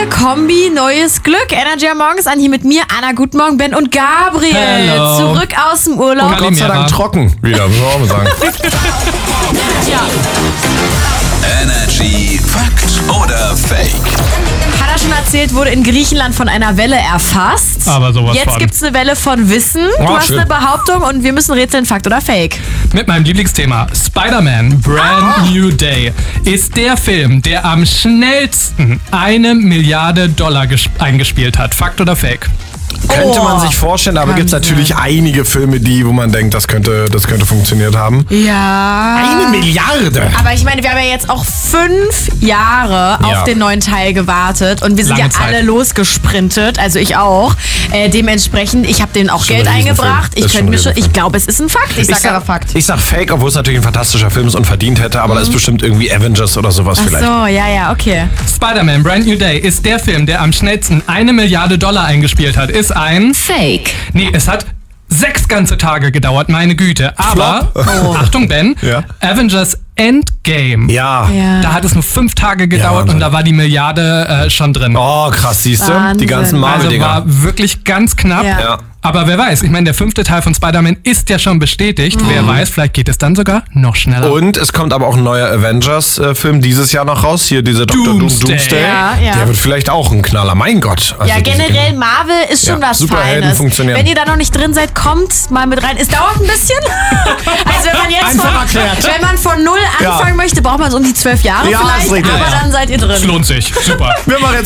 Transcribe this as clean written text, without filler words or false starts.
Neue Kombi, neues Glück. Energy am Morgens an hier mit mir, Anna, guten Morgen, Ben und Gabriel. Hello. Zurück aus dem Urlaub. Und Gott sei Dank trocken wieder, muss man auch mal sagen. Energy Fakt oder Fake? Hat er schon erzählt, wurde in Griechenland von einer Welle erfasst. Aber sowas Jetzt von. gibt's eine Welle von Wissen. Du hast schön. eine Behauptung und wir müssen rätseln, Fakt oder Fake. Mit meinem Lieblingsthema Spider-Man Brand New Day ist der Film, der am schnellsten $1 Milliarde eingespielt hat. Fakt oder Fake? Könnte man sich vorstellen, aber gibt es natürlich einige Filme, wo man denkt, das könnte funktioniert haben. Ja. 1 Milliarde! Aber ich meine, wir haben ja jetzt auch 5 Jahre auf den neuen Teil gewartet und wir sind Lange ja Zeit. alle losgesprintet, also ich auch. Dementsprechend, ich habe denen auch Schon Geld ein Riesenfilm. eingebracht. Das ist schon ein Riesenfilm. Ich glaube, es ist ein Fakt. Ich sage aber Fakt. Ich sag Fake, obwohl es natürlich ein fantastischer Film ist und verdient hätte, aber da ist bestimmt irgendwie Avengers oder sowas Ach vielleicht. so, ja, okay. Spider-Man Brand New Day ist der Film, der am schnellsten $1 Milliarde eingespielt hat. Ist ein... Fake. Nee, es hat 6 ganze Tage gedauert, meine Güte. Aber, Achtung Ben, Ja. Avengers Endgame. Ja. Da hat es nur 5 Tage gedauert Wahnsinn. und da war die Milliarde schon drin. Oh, krass, siehst du? Wahnsinn. Die ganzen Also Marvel-Dinger. war wirklich ganz knapp. Ja. Ja. Aber wer weiß, ich meine, der 5. Teil von Spider-Man ist ja schon bestätigt. Wer weiß, vielleicht geht es dann sogar noch schneller. Und es kommt aber auch ein neuer Avengers-Film dieses Jahr noch raus. Hier diese Dr. Doomsday. Doomsday. Ja. Der wird vielleicht auch ein Knaller. Mein Gott. Also Ja, diese generell Kinder- Marvel ist schon Ja, was Superhelden Feines. funktionieren. Wenn ihr da noch nicht drin seid, kommt mal mit rein. Es dauert ein bisschen. Also wenn man jetzt Einfach erklärt. wenn man von 0 Ja. anfangen möchte, braucht man so um die 12 Jahre Ja, ist vielleicht. richtig. Aber dann seid ihr drin. Es lohnt sich. Super. Wir machen jetzt